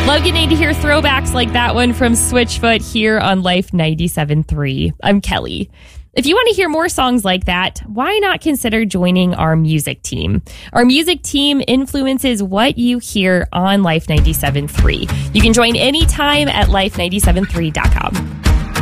Love getting to hear throwbacks like that one from Switchfoot here on Life 97.3. I'm Kelly. If you want to hear more songs like that, why not consider joining our music team? Our music team influences what you hear on Life 97.3. You can join anytime at life973.com.